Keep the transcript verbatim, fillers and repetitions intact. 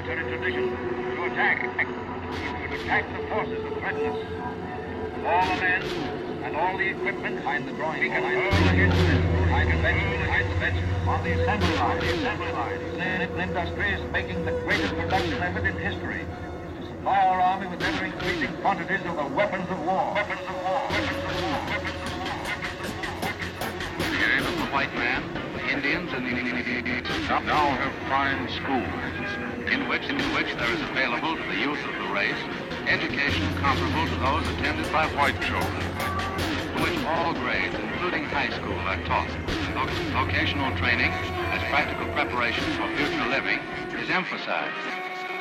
military tradition to attack, to attack the forces that threaten us. All the men and all the equipment behind the drawing we can hurl against this, behind the bench, behind the bench, on the assembly line, the assembly line. The industry is making the greatest production effort in history to supply our army with ever-increasing quantities of the weapons of war. Weapons of war. Weapons of war. Weapons of war. The aim of the white man, the Indians, and the now have fine schools in which, in which there is available to the youth of the race education comparable to those attended by white children, to which all grades, including high school, are taught. Vocational training as practical preparation for future living is emphasized.